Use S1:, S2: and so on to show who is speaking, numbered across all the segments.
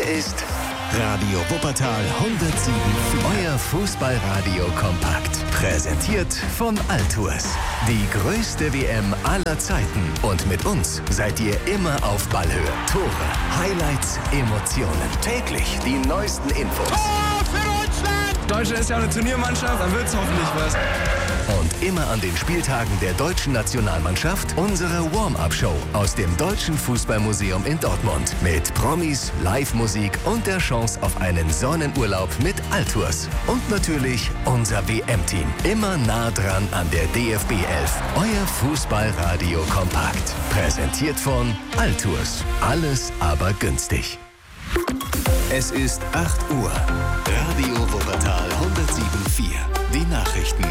S1: ist Radio Wuppertal 107. Euer Fußballradio kompakt. Präsentiert von Altours. Die größte WM aller Zeiten. Und mit uns seid ihr immer auf Ballhöhe. Tore, Highlights, Emotionen. Täglich die neuesten Infos.
S2: Tor für Deutschland!
S3: Deutschland ist ja eine Turniermannschaft, dann wird's hoffentlich was.
S1: Und immer an den Spieltagen der deutschen Nationalmannschaft unsere Warm-Up-Show aus dem Deutschen Fußballmuseum in Dortmund. Mit Promis, Live-Musik und der Chance auf einen Sonnenurlaub mit Altours. Und natürlich unser WM-Team. Immer nah dran an der DFB 11. Euer Fußballradio kompakt. Präsentiert von Altours. Alles aber günstig. Es ist 8 Uhr. Radio Wuppertal 107.4. Die Nachrichten.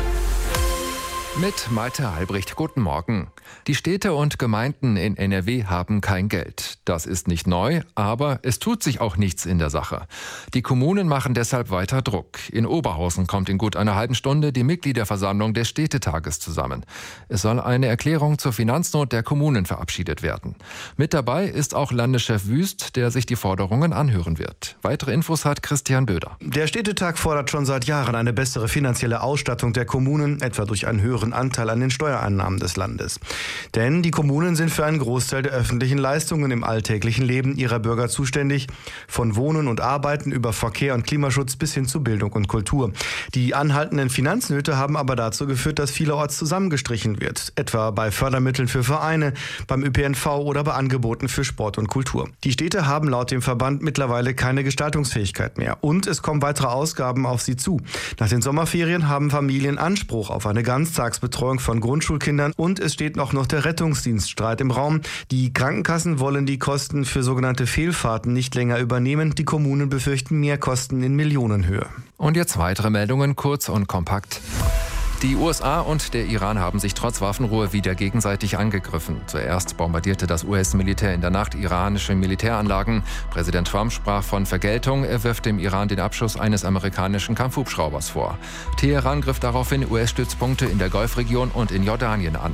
S4: Mit Malte Halbricht, guten Morgen. Die Städte und Gemeinden in NRW haben kein Geld. Das ist nicht neu, aber es tut sich auch nichts in der Sache. Die Kommunen machen deshalb weiter Druck. In Oberhausen kommt in gut einer halben Stunde die Mitgliederversammlung des Städtetages zusammen. Es soll eine Erklärung zur Finanznot der Kommunen verabschiedet werden. Mit dabei ist auch Landeschef Wüst, der sich die Forderungen anhören wird. Weitere Infos hat Christian Böder.
S5: Der Städtetag fordert schon seit Jahren eine bessere finanzielle Ausstattung der Kommunen, etwa durch einen höheren Anteil an den Steuereinnahmen des Landes. Denn die Kommunen sind für einen Großteil der öffentlichen Leistungen im alltäglichen Leben ihrer Bürger zuständig, von Wohnen und Arbeiten über Verkehr und Klimaschutz bis hin zu Bildung und Kultur. Die anhaltenden Finanznöte haben aber dazu geführt, dass vielerorts zusammengestrichen wird, etwa bei Fördermitteln für Vereine, beim ÖPNV oder bei Angeboten für Sport und Kultur. Die Städte haben laut dem Verband mittlerweile keine Gestaltungsfähigkeit mehr und es kommen weitere Ausgaben auf sie zu. Nach den Sommerferien haben Familien Anspruch auf eine Ganztagsbetreuung von Grundschulkindern und es steht auch noch der Rettungsdienststreit im Raum. Die Krankenkassen wollen die Kosten für sogenannte Fehlfahrten nicht länger übernehmen. Die Kommunen befürchten Mehrkosten in Millionenhöhe.
S4: Und jetzt weitere Meldungen, kurz und kompakt. Die USA und der Iran haben sich trotz Waffenruhe wieder gegenseitig angegriffen. Zuerst bombardierte das US-Militär in der Nacht iranische Militäranlagen. Präsident Trump sprach von Vergeltung. Er wirft dem Iran den Abschuss eines amerikanischen Kampfhubschraubers vor. Teheran griff daraufhin US-Stützpunkte in der Golfregion und in Jordanien an.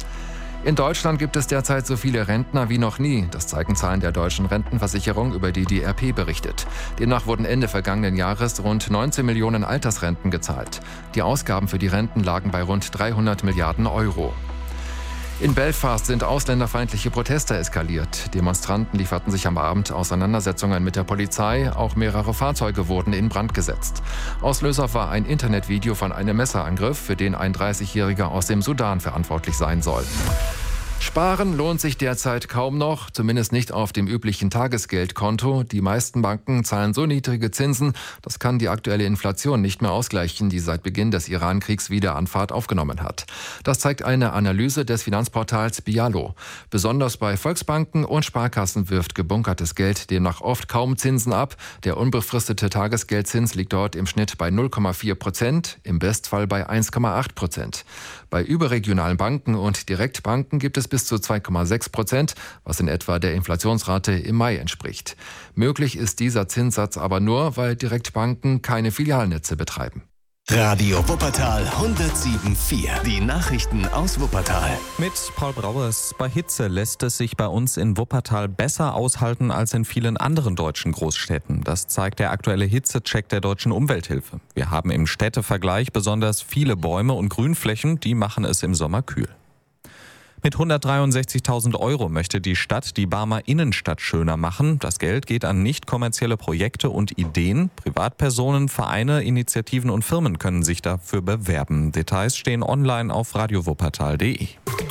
S4: In Deutschland gibt es derzeit so viele Rentner wie noch nie. Das zeigen Zahlen der deutschen Rentenversicherung, über die die RP berichtet. Demnach wurden Ende vergangenen Jahres rund 19 Millionen Altersrenten gezahlt. Die Ausgaben für die Renten lagen bei rund 300 Milliarden Euro. In Belfast sind ausländerfeindliche Proteste eskaliert. Demonstranten lieferten sich am Abend Auseinandersetzungen mit der Polizei. Auch mehrere Fahrzeuge wurden in Brand gesetzt. Auslöser war ein Internetvideo von einem Messerangriff, für den ein 30-Jähriger aus dem Sudan verantwortlich sein soll. Sparen lohnt sich derzeit kaum noch, zumindest nicht auf dem üblichen Tagesgeldkonto. Die meisten Banken zahlen so niedrige Zinsen, das kann die aktuelle Inflation nicht mehr ausgleichen, die seit Beginn des Iran-Kriegs wieder an Fahrt aufgenommen hat. Das zeigt eine Analyse des Finanzportals Bialo. Besonders bei Volksbanken und Sparkassen wirft gebunkertes Geld demnach oft kaum Zinsen ab. Der unbefristete Tagesgeldzins liegt dort im Schnitt bei 0,4%, im Bestfall bei 1,8%. Bei überregionalen Banken und Direktbanken gibt es bis zu 2,6%, was in etwa der Inflationsrate im Mai entspricht. Möglich ist dieser Zinssatz aber nur, weil Direktbanken keine Filialnetze betreiben.
S1: Radio Wuppertal 107.4. Die Nachrichten aus Wuppertal.
S6: Mit Paul Brauers. Bei Hitze lässt es sich bei uns in Wuppertal besser aushalten als in vielen anderen deutschen Großstädten. Das zeigt der aktuelle Hitzecheck der Deutschen Umwelthilfe. Wir haben im Städtevergleich besonders viele Bäume und Grünflächen, die machen es im Sommer kühl. Mit 163.000 € möchte die Stadt die Barmer Innenstadt schöner machen. Das Geld geht an nicht kommerzielle Projekte und Ideen. Privatpersonen, Vereine, Initiativen und Firmen können sich dafür bewerben. Details stehen online auf radiowuppertal.de.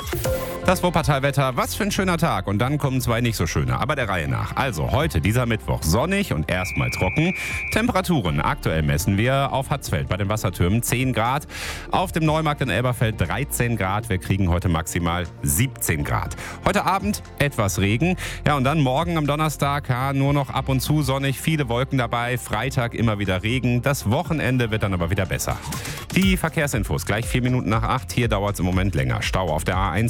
S7: Das Wuppertal-Wetter, was für ein schöner Tag. Und dann kommen zwei nicht so schöne, aber der Reihe nach. Also heute, dieser Mittwoch, sonnig und erstmal trocken. Temperaturen, aktuell messen wir auf Hatzfeld bei den Wassertürmen 10 Grad. Auf dem Neumarkt in Elberfeld 13 Grad. Wir kriegen heute maximal 17 Grad. Heute Abend etwas Regen. Ja, und dann morgen am Donnerstag, nur noch ab und zu sonnig, viele Wolken dabei. Freitag immer wieder Regen. Das Wochenende wird dann aber wieder besser. Die Verkehrsinfos, gleich 4 Minuten nach 8. Hier dauert es im Moment länger. Stau auf der A1 Richtung Köln.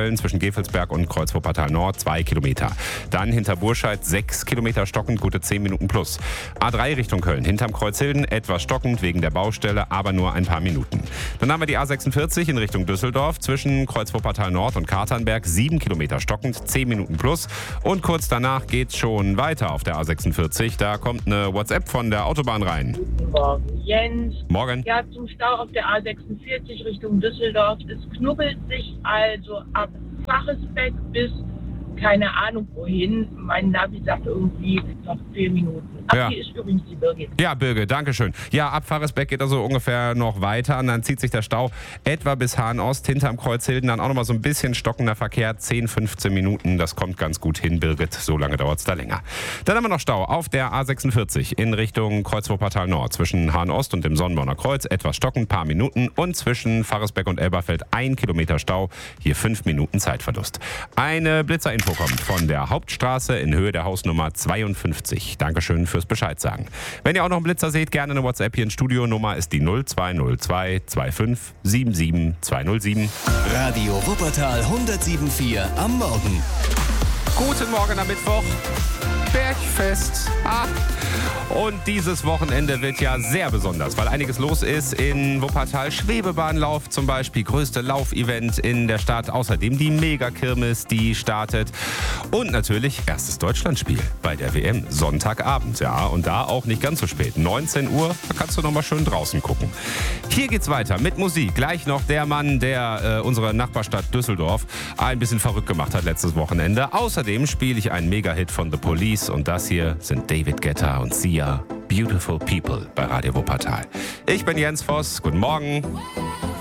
S7: Köln zwischen Gevelsberg und Kreuz Wuppertal Nord 2 Kilometer. Dann hinter Burscheid 6 Kilometer stockend, gute 10 Minuten plus. A3 Richtung Köln, hinterm Kreuzhilden etwas stockend wegen der Baustelle, aber nur ein paar Minuten. Dann haben wir die A46 in Richtung Düsseldorf zwischen Kreuz Wuppertal Nord und Katernberg 7 Kilometer stockend, 10 Minuten plus. Und kurz danach geht's schon weiter auf der A46. Da kommt eine WhatsApp von der Autobahn rein.
S8: Guten Morgen, Jens.
S7: Morgen.
S8: Ja, zum Stau auf der A46 Richtung Düsseldorf. Es knubbelt sich also ab Fachesbeck bis keine Ahnung wohin. Mein Navi sagt irgendwie noch 10 Minuten.
S7: Ja.
S8: Hier ist übrigens die Birgit.
S7: Ja, Birgit, danke schön. Ja, ab Fahresbeck geht also ungefähr noch weiter und dann zieht sich der Stau etwa bis Hahn-Ost, hinterm Kreuzhilden, dann auch nochmal so ein bisschen stockender Verkehr, 10, 15 Minuten, das kommt ganz gut hin, Birgit, so lange dauert es da länger. Dann haben wir noch Stau auf der A46 in Richtung Kreuz Wuppertal Nord, zwischen Hahn-Ost und dem Sonnenborner Kreuz, etwas stockend, paar Minuten und zwischen Fahresbeck und Elberfeld 1 Kilometer Stau, hier 5 Minuten Zeitverlust. Eine Blitzerinfo kommt von der Hauptstraße in Höhe der Hausnummer 52. Dankeschön fürs Bescheid sagen. Wenn ihr auch noch einen Blitzer seht, gerne eine WhatsApp hier ins Studio. Nummer ist die 0202 25 77 207.
S1: Radio Wuppertal 107.4 am Morgen.
S7: Guten Morgen am Mittwoch. Bergfest. Und dieses Wochenende wird ja sehr besonders, weil einiges los ist in Wuppertal. Schwebebahnlauf zum Beispiel, größte Laufevent in der Stadt. Außerdem die Megakirmes, die startet. Und natürlich erstes Deutschlandspiel bei der WM. Sonntagabend, ja. Und da auch nicht ganz so spät. 19 Uhr, da kannst du noch mal schön draußen gucken. Hier geht's weiter mit Musik. Gleich noch der Mann, der unsere Nachbarstadt Düsseldorf ein bisschen verrückt gemacht hat letztes Wochenende. Außerdem spiele ich einen Mega-Hit von The Police. Und das hier sind David Guetta und Sia, Beautiful People bei Radio Wuppertal. Ich bin Jens Voss, guten Morgen.